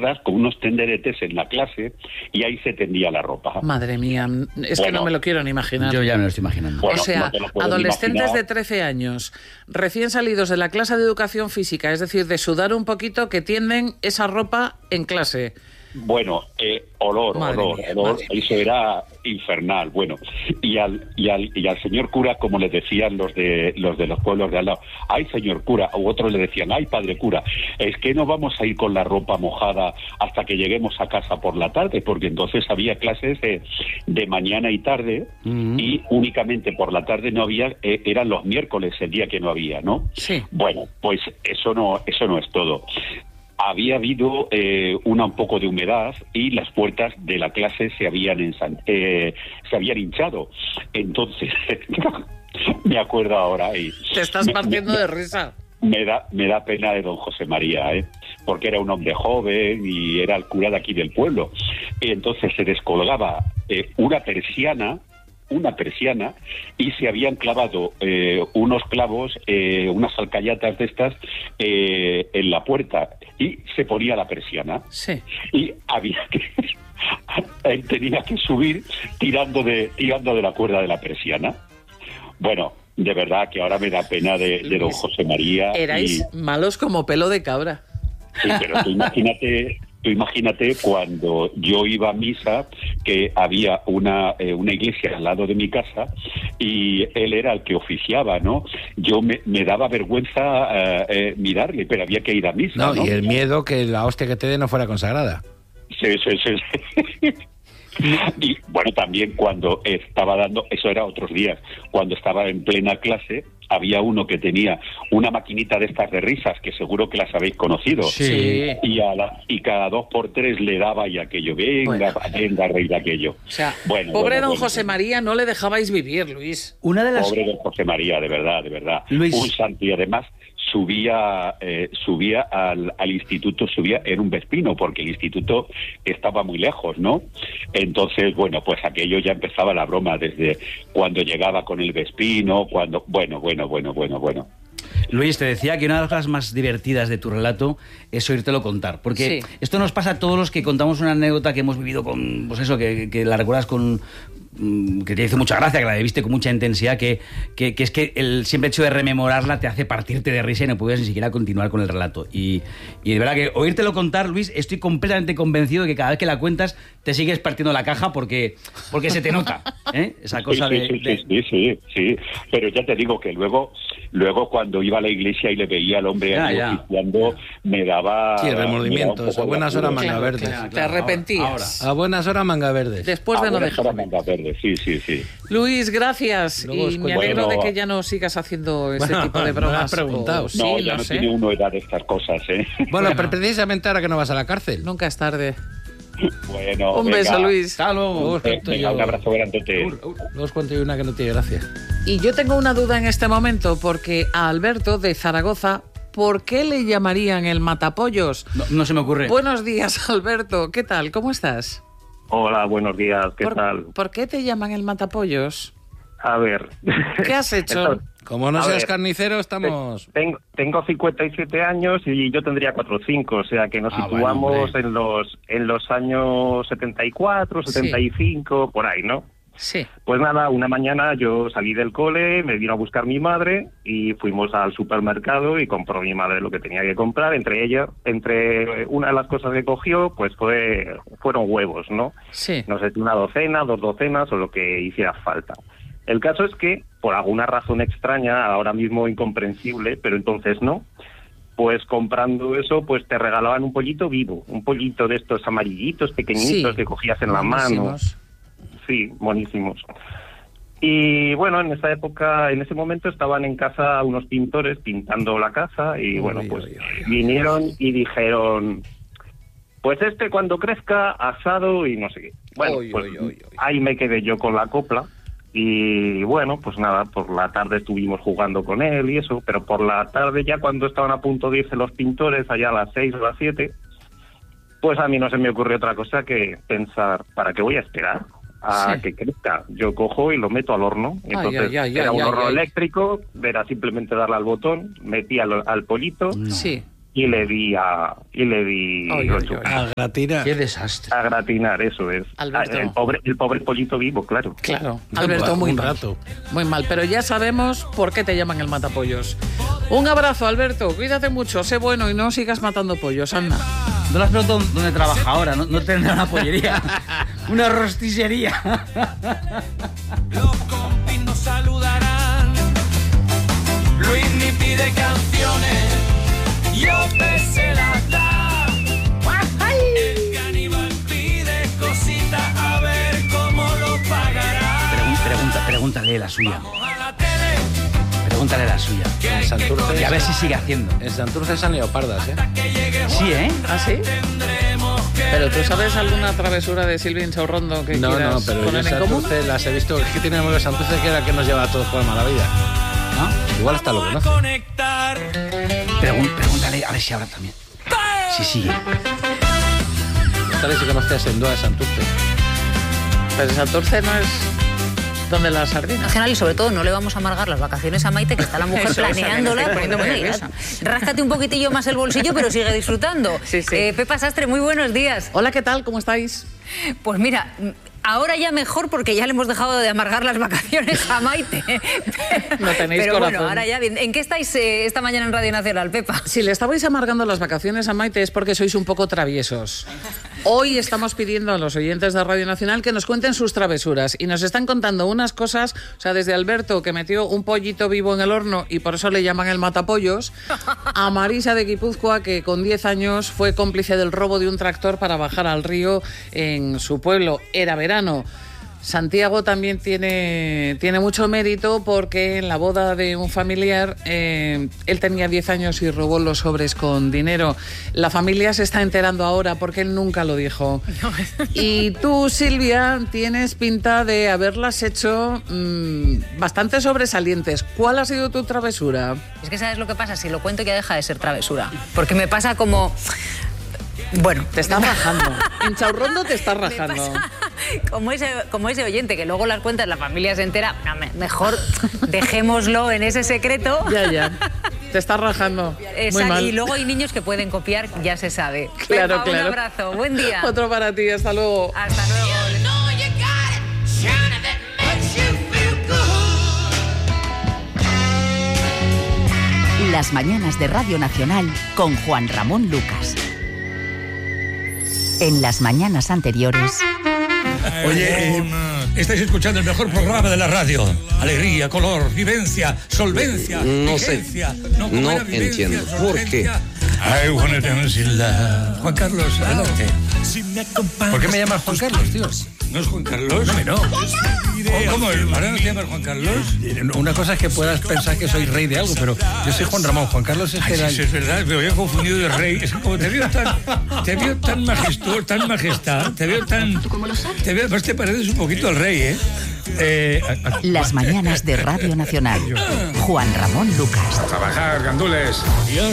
cuerdas con unos tenderetes en la clase y ahí se tendía la ropa. Madre mía, es que no me lo quiero ni imaginar. Yo ya me lo estoy imaginando. Bueno, o sea, no adolescentes de 13 años, recién salidos de la clase de educación física, es decir, de sudar un poquito, que tienden esa ropa en clase. Bueno, olor, eso era infernal. Bueno, y al señor cura, como les decían los de los pueblos de al lado, ay señor cura, u otros le decían, ay padre cura, es que no vamos a ir con la ropa mojada hasta que lleguemos a casa por la tarde, porque entonces había clases de mañana y tarde, y únicamente por la tarde no había, eran los miércoles el día que no había, ¿no? Sí. Bueno, pues eso no es todo. Había habido un poco de humedad y las puertas de la clase se habían hinchado. Entonces, me acuerdo ahora. Y te estás partiendo de risa. Me da pena de don José María, porque era un hombre joven y era el cura de aquí del pueblo. Y entonces se descolgaba una persiana y se habían clavado unos clavos, unas alcayatas de estas en la puerta y se ponía la persiana. Sí. Y había que él tenía que subir tirando de la cuerda de la persiana. Bueno, de verdad que ahora me da pena de don José María. Erais malos como pelo de cabra. Sí, pero tú imagínate cuando yo iba a misa, que había una iglesia al lado de mi casa y él era el que oficiaba, ¿no? Yo me daba vergüenza mirarle, pero había que ir a misa, ¿no? Y el miedo que la hostia que te dé no fuera consagrada. Sí. Y bueno, también cuando estaba dando, eso era otros días, cuando estaba en plena clase, había uno que tenía una maquinita de estas de risas, que seguro que las habéis conocido. Sí. Y cada 2 por 3 le daba y aquello, venga, reír de aquello. O sea, pobre don José María, no le dejabais vivir, Luis. Pobre don José María, de verdad. Luis. Un santo, y además subía al instituto, subía en un Vespino, porque el instituto estaba muy lejos, ¿no? Entonces, bueno, pues aquello ya empezaba la broma desde cuando llegaba con el Vespino, cuando... Bueno. Luis, te decía que una de las cosas más divertidas de tu relato es oírtelo contar, porque esto nos pasa a todos los que contamos una anécdota que hemos vivido con, pues eso, que la recuerdas con... que te hizo mucha gracia, que la viste con mucha intensidad, que es que el simple hecho de rememorarla te hace partirte de risa y no puedes ni siquiera continuar con el relato. Y de verdad que oírtelo contar, Luis, estoy completamente convencido de que cada vez que la cuentas te sigues partiendo la caja porque se te nota, esa cosa Sí, pero ya te digo que luego cuando iba a la iglesia y le veía al hombre oficiando, me daba... Sí, remordimientos, a buenas horas manga verdes. Claro, te arrepentías. A buenas horas manga verdes. Después de no dejarme. Sí. Luis, gracias. Y me alegro de que ya no sigas haciendo ese tipo de bromas. Me has preguntado. No, ya no tiene uno edad de estas cosas, Bueno, pero precisamente ahora que no vas a la cárcel. Nunca es tarde. Bueno, un beso, Luis. Hasta luego. Un abrazo grandote. Luego os cuento yo una que no tiene gracia. Y yo tengo una duda en este momento, porque a Alberto de Zaragoza, ¿por qué le llamarían el matapollos? No se me ocurre. Buenos días, Alberto. ¿Qué tal? ¿Cómo estás? Hola, buenos días, ¿qué tal? ¿Por qué te llaman el matapollos? A ver... ¿Qué has hecho? Entonces, como no seas carnicero, estamos... Tengo 57 años y yo tendría 4 o 5, o sea que nos situamos en los años 74, 75, por ahí, ¿no? Sí. Pues nada, una mañana yo salí del cole, me vino a buscar mi madre y fuimos al supermercado y compró mi madre lo que tenía que comprar. Entre una de las cosas que cogió, pues fueron huevos, ¿no? Sí. No sé, 1 docena, 2 docenas o lo que hiciera falta. El caso es que, por alguna razón extraña, ahora mismo incomprensible, pero entonces no, pues comprando eso, pues te regalaban un pollito vivo, un pollito de estos amarillitos, pequeñitos, que cogías en la mano. Sí, buenísimos. Y bueno, en esa época, en ese momento estaban en casa unos pintores pintando la casa y vinieron y dijeron, pues cuando crezca, asado y no sé qué. Bueno, ahí me quedé yo con la copla y bueno, pues nada, por la tarde estuvimos jugando con él y eso, pero por la tarde ya cuando estaban a punto de irse los pintores, allá a las 6 o las 7, pues a mí no se me ocurrió otra cosa que pensar, ¿para qué voy a esperar a que crezca? Yo cojo y lo meto al horno. Entonces era un horno eléctrico, era simplemente darle al botón, metí al pollito, y le di a gratinar. Qué desastre. a gratinar, eso es. Alberto. El pobre pollito vivo, claro. Claro, Alberto, muy mal. Muy mal, pero ya sabemos por qué te llaman el matapollos. Un abrazo, Alberto, cuídate mucho, sé bueno y no sigas matando pollos, anda. No las pregunto dónde trabaja ahora, no tendrá una pollería, una rosticería. Los compis nos saludarán. Luis ni pide canciones, yo se las da. El caníbal pide cositas, a ver cómo lo pagará. Pregúntale la suya. Vamos a la tele, Pregúntale la suya. En Santurce, Y a ver si sigue haciendo. en Santurce son leopardas, ¿eh? Sí, ¿eh? ¿Ah, sí? Pero ¿tú sabes alguna travesura de Silvia Inchaurrondo que No, quieras pero yo poner en en común? Santurce las he visto. Es que tiene un amigo de Santurce que era el que nos lleva a todos por la mala vida. ¿No? Igual hasta lo conoce. conectar. Pregúntale a ver si ahora también. Sí, sigue. Tal vez si conoce a Sendúa de Santurce. Pero Santurce no es donde las sardinas. Nacional, y sobre todo no le vamos a amargar las vacaciones a Maite, que está la mujer Eso, planeándolas. que me estoy poniendo Bueno, nerviosa. ráscate un poquitillo más el bolsillo, pero sigue disfrutando. Sí, sí. Pepa Sastre, muy buenos días. Hola, ¿qué tal? ¿Cómo estáis? Pues mira, ahora ya mejor porque ya le hemos dejado de amargar las vacaciones a Maite. No tenéis pero corazón. bueno, ahora ya bien. ¿En qué estáis esta mañana en Radio Nacional, Pepa? Si le estabais amargando las vacaciones a Maite es porque sois un poco traviesos. Hoy estamos pidiendo a los oyentes de Radio Nacional que nos cuenten sus travesuras y nos están contando unas cosas, o sea, desde Alberto, que metió un pollito vivo en el horno y por eso le llaman el matapollos, a Marisa de Guipúzcoa, que con 10 años fue cómplice del robo de un tractor para bajar al río en su pueblo. Era verano. Santiago también tiene mucho mérito porque en la boda de un familiar él tenía 10 años y robó los sobres con dinero. La familia se está enterando ahora porque él nunca lo dijo. Y tú, Silvia, tienes pinta de haberlas hecho bastante sobresalientes. ¿Cuál ha sido tu travesura? Es que ¿sabes lo que pasa? Si lo cuento ya deja de ser travesura. Porque me pasa como... Bueno, Te estás rajando. En Chaurrondo te estás me rajando. pasa como ese oyente que luego las cuentas, la familia se entera. No, mejor dejémoslo en ese secreto. Ya. Te estás rajando. Muy mal. Y luego hay niños que pueden copiar, ya se sabe. Claro, Pepa, claro. Un abrazo, buen día. Otro para ti, hasta luego. Hasta luego. Las mañanas de Radio Nacional con Juan Ramón Lucas. En las mañanas anteriores... Oye, estáis escuchando el mejor programa de la radio. Alegría, color, vivencia, solvencia, No sé, vigencia. no ¿cómo era? Vivencia, entiendo. ¿Por qué? solvencia. I wanna dance in love. Juan Carlos, adelante. ¿Por qué me llamas Juan Carlos, tío? ¿No es Juan Carlos? No. ¿Cómo? ¿Ahora no te llamas Juan Carlos? Una cosa es que puedas pensar que soy rey de algo, pero yo soy Juan Ramón. Juan Carlos es Ay, que era... sí, es verdad, me había confundido de rey. Es que como te veo tan majestuoso, tan majestad, pues te pareces un poquito al rey, ¿eh? Las mañanas de Radio Nacional. Juan Ramón Lucas. Trabajar, gandules. Dios.